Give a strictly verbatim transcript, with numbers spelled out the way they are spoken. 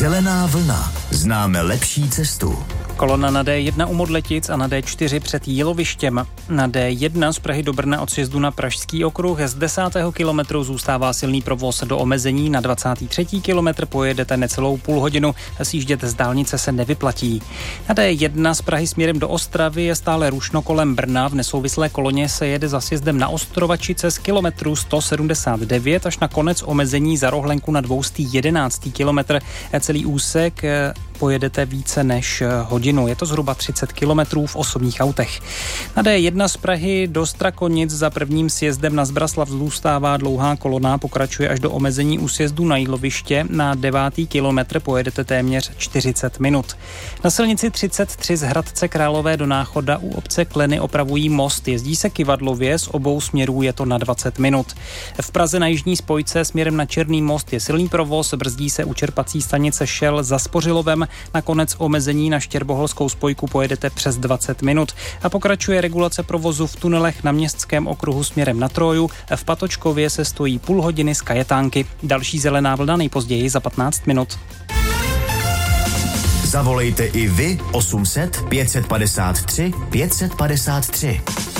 Zelená vlna. Známe lepší cestu. Kolona na D jedna u Modletic a na D čtyři před Jílovištěm. Na D jedna z Prahy do Brna od sjezdu na Pražský okruh z desátého kilometru zůstává silný provoz do omezení. Na dvacátý třetí kilometr pojedete necelou půl hodinu. Sjíždět z dálnice se nevyplatí. Na D jedna z Prahy směrem do Ostravy je stále rušno kolem Brna. V nesouvislé koloně se jede za sjezdem na Ostrovačice z kilometru sto sedmdesát devět až na konec omezení za Rohlenku na dvě stě jedenáctý kilometr. Celý úsek pojedete více než hodinu. Je to zhruba třicet kilometrů v osobních autech. Na D jedna z Prahy do Strakonic za prvním sjezdem na Zbraslav zůstává dlouhá kolona, pokračuje až do omezení u sjezdu na Jíloviště. Na devátý kilometr pojedete téměř čtyřicet minut. Na silnici třicet tři z Hradce Králové do Náchoda u obce Kleny opravují most. Jezdí se kyvadlově, z obou směrů je to na dvacet minut. V Praze na jižní spojce směrem na Černý most je silný provoz, brzdí se u čerpací stanice Šel za Spořilovem. Na konec omezení na Štěrboholskou spojku pojedete přes dvacet minut a pokračuje regulace provozu v tunelech na Městském okruhu směrem na Troju. V Patočkově se stojí půl hodiny z Kajetánky. Další zelená vlna nejpozději za patnáct minut. Zavolejte i vy osm set pět set padesát tři pět set padesát tři.